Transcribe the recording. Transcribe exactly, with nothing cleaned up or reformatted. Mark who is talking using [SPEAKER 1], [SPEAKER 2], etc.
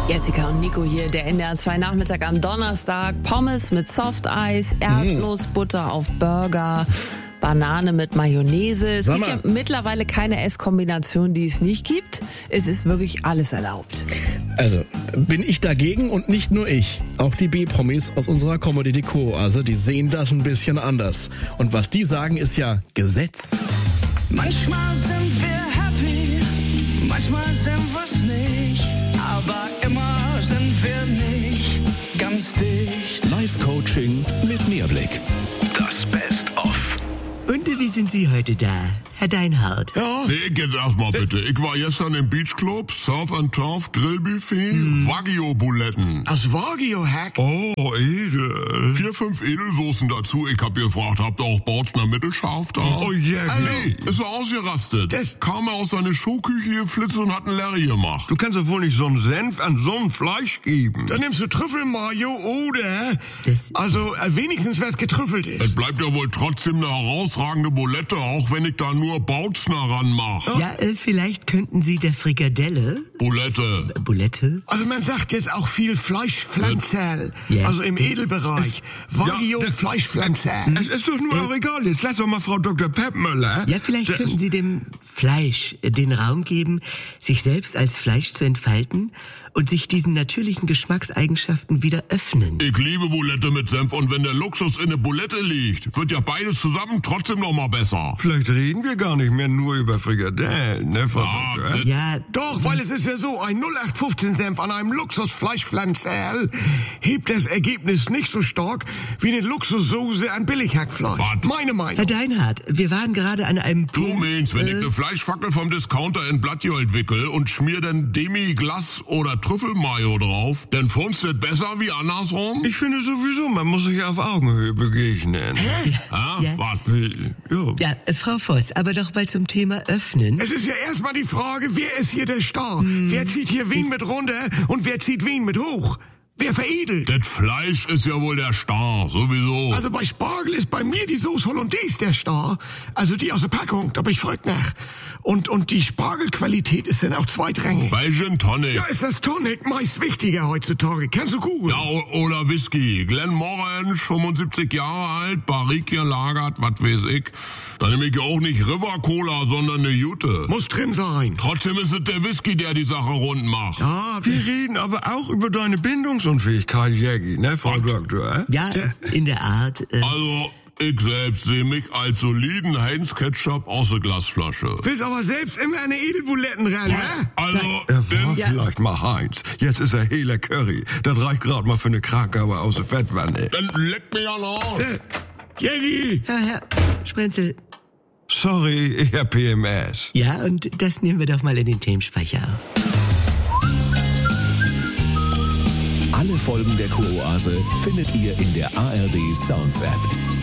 [SPEAKER 1] Jessica und Nico hier, der N D R zwei Nachmittag am Donnerstag. Pommes mit Softeis, Erdnussbutter auf Burger, Banane mit Mayonnaise. Es
[SPEAKER 2] Sag
[SPEAKER 1] gibt
[SPEAKER 2] mal.
[SPEAKER 1] ja mittlerweile keine Esskombination, die es nicht gibt. Es ist wirklich alles erlaubt.
[SPEAKER 2] Also, bin ich dagegen und nicht nur ich. Auch die B-Promis aus unserer Comedy-Deko-Oase, die sehen das ein bisschen anders. Und was die sagen, ist ja Gesetz.
[SPEAKER 3] Manchmal sind wir happy, manchmal sind wir's nicht, aber immer sind wir nicht ganz dicht.
[SPEAKER 4] Live-Coaching mit Mehrblick. Das Best-of.
[SPEAKER 5] Und wie sind Sie heute da, Herr Deinhardt?
[SPEAKER 6] Ja. Nee, ich jetzt erstmal bitte. Ich war gestern im Beachclub, Surf and Turf, Grillbuffet, hm. Wagyu-Buletten.
[SPEAKER 7] Das Wagyu-Hack?
[SPEAKER 6] Oh, edel. Vier, fünf Edelsoßen dazu. Ich hab gefragt, habt ihr auch Bautzner Mittelscharf da?
[SPEAKER 8] Oh, yeah,
[SPEAKER 6] ah, nee, ist er ausgerastet.
[SPEAKER 7] Das
[SPEAKER 6] kam er aus seiner Showküche geflitzt und hat einen Larry gemacht.
[SPEAKER 8] Du kannst doch wohl nicht so einen Senf an so ein Fleisch geben.
[SPEAKER 7] Dann nimmst du Trüffelmayo oder...
[SPEAKER 5] Das-
[SPEAKER 7] Also, äh, wenigstens wär's getrüffelt
[SPEAKER 6] Es
[SPEAKER 7] ist.
[SPEAKER 6] bleibt ja wohl trotzdem eine herausragende Bulette, auch wenn ich da nur Bautzner ranmach.
[SPEAKER 5] Ja, äh, vielleicht könnten Sie der Frikadelle,
[SPEAKER 6] Bulette.
[SPEAKER 5] äh, Bulette,
[SPEAKER 7] Also man sagt jetzt auch viel Fleischpflanzerl.
[SPEAKER 5] Ja.
[SPEAKER 7] Also im Edelbereich. Wagyu
[SPEAKER 8] Ja, das-
[SPEAKER 7] Fleischpflanzerl.
[SPEAKER 8] Es ist doch nur auch egal. Jetzt lass doch mal Frau Doktor Peppmüller.
[SPEAKER 5] ja, vielleicht
[SPEAKER 8] Das-
[SPEAKER 5] könnten Sie dem Fleisch äh, den Raum geben, sich selbst als Fleisch zu entfalten und sich diesen natürlichen Geschmackseigenschaften wieder öffnen.
[SPEAKER 6] Ich liebe Bulette mit Senf und wenn der Luxus in der Bulette liegt, wird ja beides zusammen trotzdem noch mal besser.
[SPEAKER 8] Vielleicht reden wir gar nicht mehr nur über Frikadellen, ne, Frau
[SPEAKER 6] Ja,
[SPEAKER 8] Doktor?
[SPEAKER 6] das-
[SPEAKER 5] Ja,
[SPEAKER 7] Doch, weil es ist ja so, ein null acht fünfzehn Senf an einem Luxusfleischpflanzerl hebt das Ergebnis nicht so stark wie eine Luxussoße an Billighackfleisch.
[SPEAKER 6] Was?
[SPEAKER 7] Meine
[SPEAKER 5] Herr
[SPEAKER 7] Meinung.
[SPEAKER 5] Deinhardt, wir waren gerade an einem
[SPEAKER 6] Du
[SPEAKER 5] Punkt...
[SPEAKER 6] meinst, wenn ich
[SPEAKER 5] äh,
[SPEAKER 6] eine Fleischfackel vom Discounter in Blattgold wickel und schmier dann Demi-Glas oder Trüffelmayo drauf, dann findest du das besser wie andersrum?
[SPEAKER 8] Ich finde sowieso, man muss sich auf Augenhöhe begegnen.
[SPEAKER 6] Ah,
[SPEAKER 5] Ja.
[SPEAKER 6] was?
[SPEAKER 8] Ja.
[SPEAKER 5] Ja, äh, Frau Voss, aber doch mal zum Thema Öffnen.
[SPEAKER 7] Es ist ja erstmal die Frage, wer ist hier der Star? Wer zieht hier wen mit runter und wer zieht wen mit hoch? Wer veredelt?
[SPEAKER 6] Das Fleisch ist ja wohl der Star, sowieso.
[SPEAKER 7] Also bei Spargel ist bei mir die Sauce Hollandaise der Star. Also die aus der Packung, da bin ich verrückt nach. Und, und die Spargelqualität ist dann auch zweitrangig.
[SPEAKER 6] Bei Gin Tonic.
[SPEAKER 7] Ja, ist das Tonic meist wichtiger heutzutage. Kannst du googeln?
[SPEAKER 6] Ja, o- oder Whisky. Glenmorangie, fünfundsiebzig Jahre alt, Barrique gelagert, was weiß ich. Da nehme ich ja auch nicht River Cola, sondern eine Jute.
[SPEAKER 7] Muss drin sein.
[SPEAKER 6] Trotzdem ist es der Whisky, der die Sache rund macht.
[SPEAKER 7] Ja,
[SPEAKER 8] Wir reden aber auch über deine Bindungsunfähigkeit, Jägi, ne, Frau
[SPEAKER 6] Was?
[SPEAKER 8] Doktor?
[SPEAKER 5] Ja, in der Art. Äh,
[SPEAKER 6] Also, ich selbst sehe mich als soliden Heinz Ketchup aus der Glasflasche.
[SPEAKER 7] willst aber selbst immer eine Edelbuletten ran, ne?
[SPEAKER 6] Also,
[SPEAKER 8] Er war
[SPEAKER 6] denn,
[SPEAKER 5] Ja.
[SPEAKER 8] vielleicht mal Heinz. Jetzt ist er Hela Curry. Das reicht gerade mal für eine Krakauer aus der Fettwanne.
[SPEAKER 6] dann leckt mich an aus.
[SPEAKER 7] Äh, Jerry!
[SPEAKER 5] ja, Herr Sprenzel.
[SPEAKER 8] Sorry, ich hab P M S.
[SPEAKER 5] Ja, und das nehmen wir doch mal in den Themenspeicher auf.
[SPEAKER 4] Alle Folgen der Kuroase findet ihr in der A R D Sounds App.